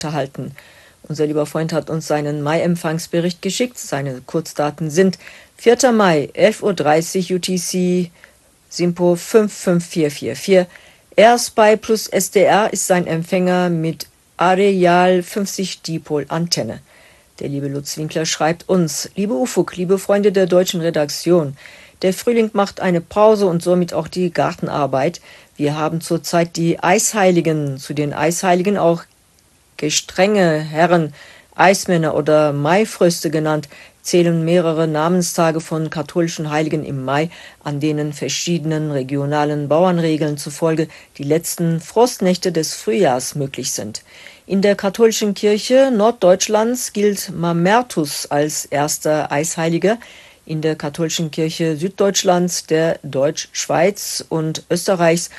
unterhalten. Unser lieber Freund hat uns seinen Mai-Empfangsbericht geschickt. Seine Kurzdaten sind 4. Mai, 11:30 Uhr UTC, SINPO 55444. Erst bei Plus SDR ist sein Empfänger mit Areal 50 Dipol-Antenne. Der liebe Lutz Winkler schreibt uns: Liebe Ufuk, liebe Freunde der deutschen Redaktion, der Frühling macht eine Pause und somit auch die Gartenarbeit. Wir haben zurzeit die Eisheiligen, zu den Eisheiligen auch gestrenge Herren, Eismänner oder Maifröste genannt, zählen mehrere Namenstage von katholischen Heiligen im Mai, an denen verschiedenen regionalen Bauernregeln zufolge die letzten Frostnächte des Frühjahrs möglich sind. In der katholischen Kirche Norddeutschlands gilt Mamertus als erster Eisheiliger, in der katholischen Kirche Süddeutschlands, der Deutschschweiz und Österreichs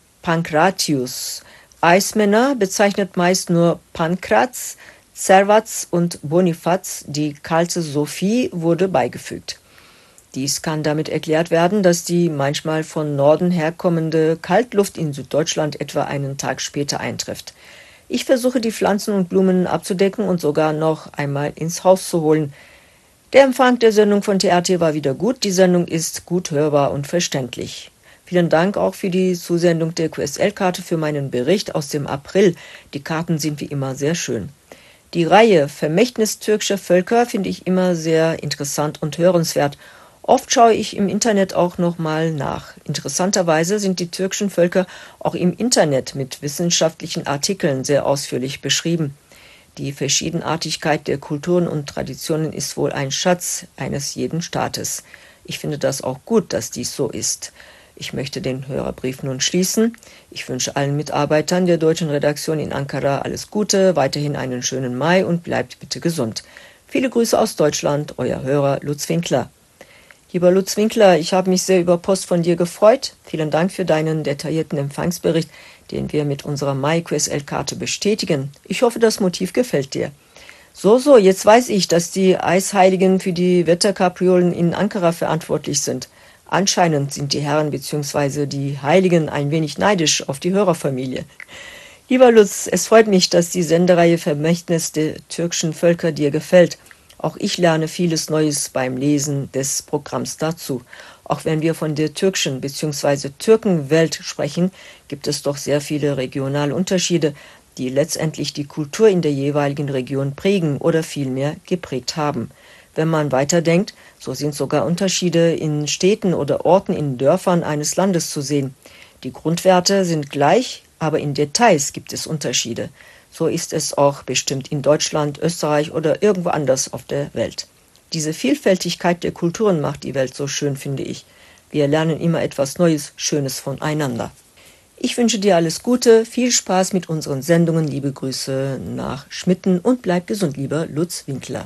Pankratius. Eismänner bezeichnet meist nur Pankraz, Servaz und Bonifaz, die kalte Sophie wurde beigefügt. Dies kann damit erklärt werden, dass die manchmal von Norden herkommende Kaltluft in Süddeutschland etwa einen Tag später eintrifft. Ich versuche, die Pflanzen und Blumen abzudecken und sogar noch einmal ins Haus zu holen. Der Empfang der Sendung von TRT war wieder gut. Die Sendung ist gut hörbar und verständlich. Vielen Dank auch für die Zusendung der QSL-Karte für meinen Bericht aus dem April. Die Karten sind wie immer sehr schön. Die Reihe Vermächtnis türkischer Völker finde ich immer sehr interessant und hörenswert. Oft schaue ich im Internet auch nochmal nach. Interessanterweise sind die türkischen Völker auch im Internet mit wissenschaftlichen Artikeln sehr ausführlich beschrieben. Die Verschiedenartigkeit der Kulturen und Traditionen ist wohl ein Schatz eines jeden Staates. Ich finde das auch gut, dass dies so ist. Ich möchte den Hörerbrief nun schließen. Ich wünsche allen Mitarbeitern der deutschen Redaktion in Ankara alles Gute, weiterhin einen schönen Mai und bleibt bitte gesund. Viele Grüße aus Deutschland, euer Hörer Lutz Winkler. Lieber Lutz Winkler, ich habe mich sehr über Post von dir gefreut. Vielen Dank für deinen detaillierten Empfangsbericht, den wir mit unserer Mai-QSL-Karte bestätigen. Ich hoffe, das Motiv gefällt dir. So, jetzt weiß ich, dass die Eisheiligen für die Wetterkapriolen in Ankara verantwortlich sind. Anscheinend sind die Herren bzw. die Heiligen ein wenig neidisch auf die Hörerfamilie. Lieber Lutz, es freut mich, dass die Sendereihe Vermächtnis der türkischen Völker dir gefällt. Auch ich lerne vieles Neues beim Lesen des Programms dazu. Auch wenn wir von der türkischen bzw. Türkenwelt sprechen, gibt es doch sehr viele regionale Unterschiede, die letztendlich die Kultur in der jeweiligen Region prägen oder vielmehr geprägt haben. Wenn man weiterdenkt, so sind sogar Unterschiede in Städten oder Orten in Dörfern eines Landes zu sehen. Die Grundwerte sind gleich, aber in Details gibt es Unterschiede. So ist es auch bestimmt in Deutschland, Österreich oder irgendwo anders auf der Welt. Diese Vielfältigkeit der Kulturen macht die Welt so schön, finde ich. Wir lernen immer etwas Neues, Schönes voneinander. Ich wünsche dir alles Gute, viel Spaß mit unseren Sendungen, liebe Grüße nach Schmitten und bleib gesund, lieber Lutz Winkler.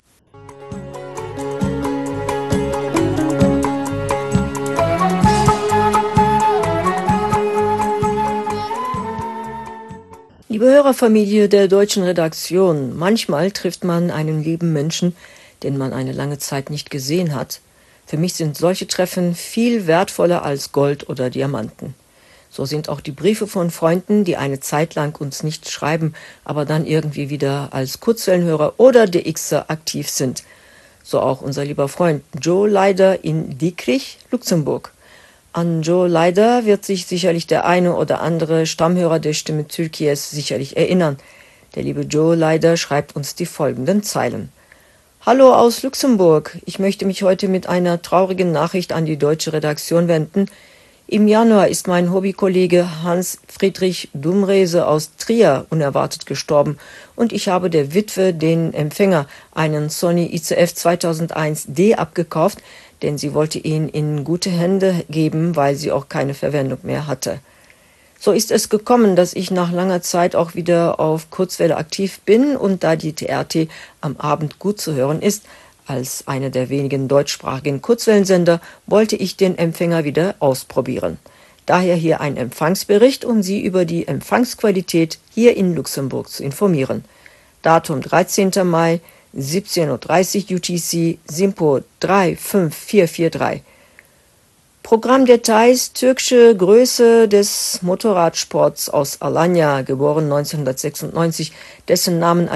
Liebe Hörerfamilie der deutschen Redaktion, manchmal trifft man einen lieben Menschen, den man eine lange Zeit nicht gesehen hat. Für mich sind solche Treffen viel wertvoller als Gold oder Diamanten. So sind auch die Briefe von Freunden, die eine Zeit lang uns nicht schreiben, aber dann irgendwie wieder als Kurzwellenhörer oder DXer aktiv sind. So auch unser lieber Freund Joe Leider in Diekrich, Luxemburg. An Joe Leider wird sich sicherlich der eine oder andere Stammhörer der Stimme Türkies sicherlich erinnern. Der liebe Joe Leider schreibt uns die folgenden Zeilen. Hallo aus Luxemburg. Ich möchte mich heute mit einer traurigen Nachricht an die deutsche Redaktion wenden. Im Januar ist mein Hobbykollege Hans-Friedrich Dumrese aus Trier unerwartet gestorben und ich habe der Witwe den Empfänger, einen Sony ICF 2001D, abgekauft, denn sie wollte ihn in gute Hände geben, weil sie auch keine Verwendung mehr hatte. So ist es gekommen, dass ich nach langer Zeit auch wieder auf Kurzwelle aktiv bin und da die TRT am Abend gut zu hören ist, als einer der wenigen deutschsprachigen Kurzwellensender, wollte ich den Empfänger wieder ausprobieren. Daher hier ein Empfangsbericht, um Sie über die Empfangsqualität hier in Luxemburg zu informieren. Datum 13. Mai, 17:30 UTC, SINPO 35443. Programmdetails: türkische Größe des Motorradsports aus Alanya, geboren 1996, dessen Namen